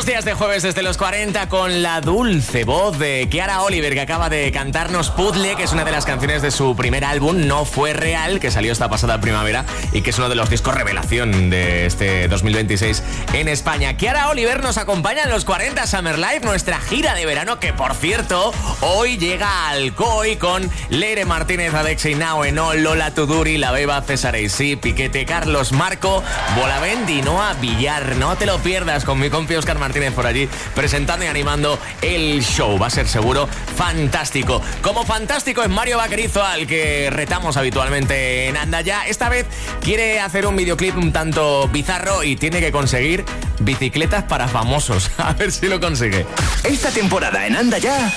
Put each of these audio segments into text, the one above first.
Buenos días de jueves desde los 40 con la dulce voz de Kiara Oliver, que acaba de cantarnos Puzzle, que es una de las canciones de su primer álbum, No Fue Real, que salió esta pasada primavera y que es uno de los discos revelación de este 2026 en España. Kiara Oliver nos acompaña en los 40 Summer Live, nuestra gira de verano, que por cierto, hoy llega a Alcoy con Leire Martínez, Adexei Naoeno, Lola Tuduri, La Beba, César Eisí, Piquete, Carlos Marco, Bolavent y Noa Villar. No te lo pierdas, con mi compi Óscar Martínez por allí presentando y animando el show. Va a ser seguro fantástico. Como fantástico es Mario Vaquerizo, al que retamos habitualmente en Anda Ya. Esta vez quiere hacer un videoclip un tanto bizarro y tiene que conseguir bicicletas para famosos. A ver si lo consigue. Esta temporada en Anda Ya.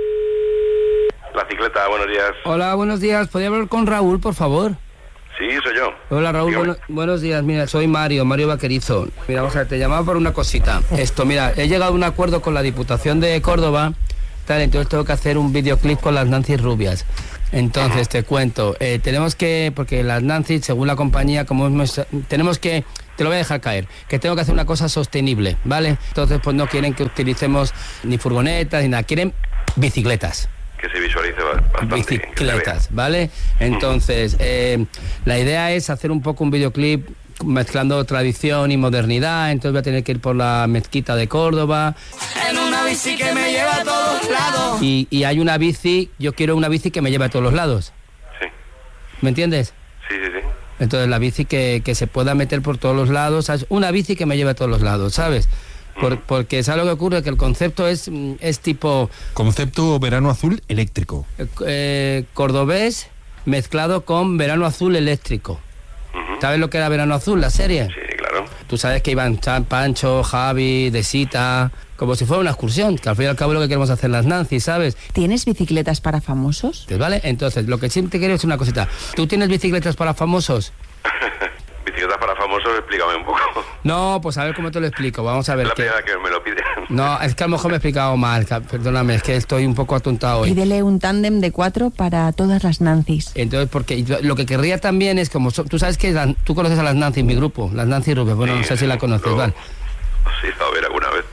La cicleta, buenos días. Hola, buenos días. ¿Podría hablar con Raúl, por favor? Sí, soy yo. Hola, Raúl, buenos días. Mira, soy Mario Vaquerizo. Mira, vamos a ver, te llamaba por una cosita. Mira, he llegado a un acuerdo con la Diputación de Córdoba, tal, entonces tengo que hacer un videoclip con las Nancy rubias. Entonces, te cuento, tenemos que, porque las Nancy, según la compañía, tenemos que, te lo voy a dejar caer, que tengo que hacer una cosa sostenible, ¿vale? Entonces, pues no quieren que utilicemos ni furgonetas ni nada, quieren bicicletas. Que se visualice bastante. Bicicletas, ¿vale? Entonces, la idea es hacer un poco un videoclip mezclando tradición y modernidad. Entonces voy a tener que ir por la mezquita de Córdoba. En una bici que me lleva a todos lados. Y hay una bici, yo quiero una bici que me lleve a todos los lados. Sí. ¿Me entiendes? Sí. Entonces la bici que se pueda meter por todos los lados, ¿sabes? Una bici que me lleve a todos los lados, ¿sabes? Porque ¿sabes lo que ocurre? Que el concepto es tipo... Concepto verano azul eléctrico. Cordobés mezclado con verano azul eléctrico. ¿Sabes lo que era verano azul, la serie? Sí, claro. Tú sabes que iban Pancho, Javi, Desita, como si fuera una excursión, que al fin y al cabo es lo que queremos hacer las Nancy, ¿sabes? ¿Tienes bicicletas para famosos? ¿Vale? Entonces, lo que siempre quiero es una cosita. ¿Tú tienes bicicletas para famosos? Bicicletas para famosos, explícame un poco. No, pues a ver cómo te lo explico. Vamos a ver. Es la primera que me lo piden. No, es que a lo mejor me he explicado mal. Perdóname, es que estoy un poco atontado hoy. Pídele un tándem de 4 para todas las Nancy's. Entonces, porque lo que querría también es como... tú sabes que tú conoces a las Nancy, mi grupo, las Nancy Rubias. Bueno, sí, no sé si la conoces, ¿vale? Sí, a ver, alguna vez.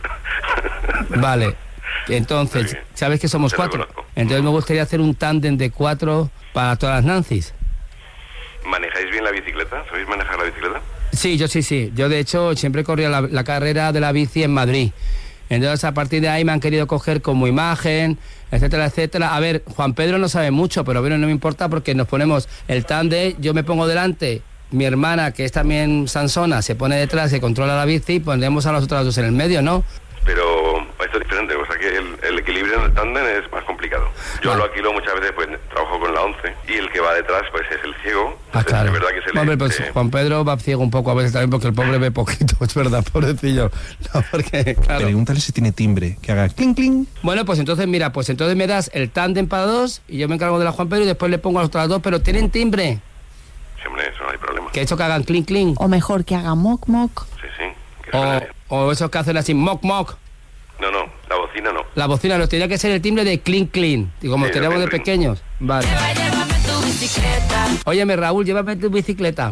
Vale. Entonces, ¿sabes que somos 4? Entonces me gustaría hacer un tándem de 4 para todas las Nancy's. ¿Manejáis bien la bicicleta? ¿Sabéis manejar la bicicleta? Sí, yo sí. Yo, de hecho, siempre corría la carrera de la bici en Madrid. Entonces, a partir de ahí me han querido coger como imagen, etcétera, etcétera. A ver, Juan Pedro no sabe mucho, pero bueno, no me importa porque nos ponemos el tándem, yo me pongo delante, mi hermana, que es también sansona, se pone detrás, se controla la bici y pondremos a nosotras dos en el medio, ¿no? Pero esto es diferente, o sea que el equilibrio en el tándem es más complicado. Yo lo alquilo muchas veces, pues trabajo con la 11 y el que va detrás pues es el ciego. Claro. Es verdad que se le... Hombre, pues Juan Pedro va ciego un poco a veces también porque el pobre ve poquito, es verdad, pobrecillo. No, porque, claro. Pregúntale si tiene timbre, que haga clink, clink. Bueno, pues entonces, mira, me das el tándem para 2 y yo me encargo de la Juan Pedro y después le pongo a las otras 2, pero ¿tienen timbre? Sí, hombre, eso no hay problema. Que eso que hagan clink, clink. O mejor que haga moc, moc. Sí. O esos que hacen así, moc, moc. No, la bocina no. La bocina no, tendría que ser el timbre de clink, clink. Y como teníamos de pequeños. Vale. Llévame tu bicicleta. Óyeme, Raúl, llévame tu bicicleta.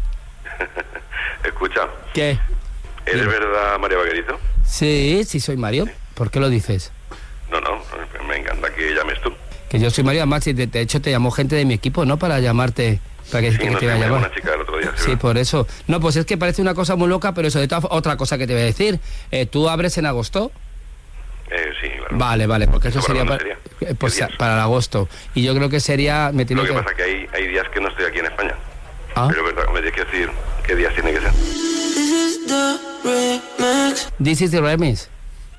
Escucha. ¿Qué? ¿Eres verdad Mario Vaquerizo? Sí, soy Mario. Sí. ¿Por qué lo dices? No, me encanta que llames tú. Que yo soy Mario, además, de hecho te llamó gente de mi equipo, ¿no? Para llamarte, para que, sí, que no te iba a llamar. Una chica el otro día. Sí, por eso. No, pues es que parece una cosa muy loca, pero eso de otra cosa que te voy a decir. ¿Tú abres en agosto? Sí, claro. Vale, porque eso sería para para el agosto. Y yo creo que sería... Lo que pasa es que hay días que no estoy aquí en España. Pero es verdad, me tienes que decir qué días tiene que ser. This is the remix.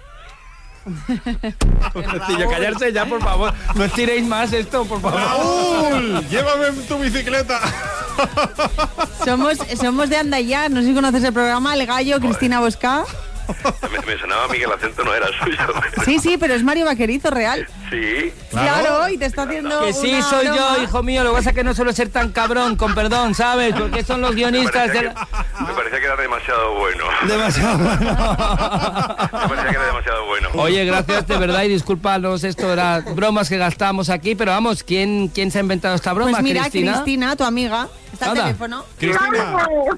Callarse ya, por favor. No estiréis más esto, por favor. ¡Raúl! ¡Llévame tu bicicleta! Somos de Anda Ya, no sé si conoces el programa El Gallo, Cristina Bosca. Me sonaba a mí que el acento no era el suyo. Sí, pero es Mario Vaquerizo real. Sí. Claro, y te está haciendo Que sí, una soy broma. yo, hijo mío. Lo que pasa es que no suelo ser tan cabrón, con perdón, ¿sabes? Porque son los guionistas de... Me parecía que era demasiado bueno. Demasiado bueno. Me parecía que era demasiado bueno. Oye, gracias de verdad y discúlpanos, esto era bromas que gastamos aquí, pero vamos, ¿quién se ha inventado esta broma? Pues mira, ¿Cristina? Cristina, tu amiga. Está el Anda. teléfono. Cristina.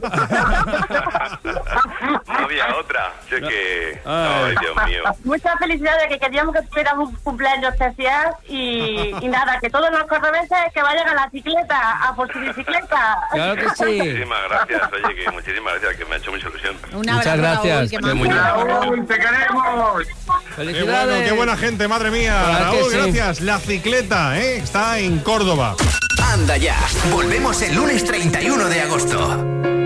No había otra. Si es que... Ay, Dios mío. Muchas felicidades, que queríamos que tuviéramos un cumpleaños especial y nada, que todos los cordobeses que vayan a la bicicleta, a por su bicicleta. Claro que sí. Muchísimas gracias, oye, que muchísimas gracias, que me ha hecho mucha ilusión. Un Muchas abrazo, gracias. Raúl, que Qué majo. muy bien. Raúl, te queremos. Qué Felicidades. bueno, qué buena gente, madre mía. ¿Verdad que Raúl, sí? gracias. La cicleta, está en Córdoba. Anda ya. Volvemos el lunes 31 de agosto.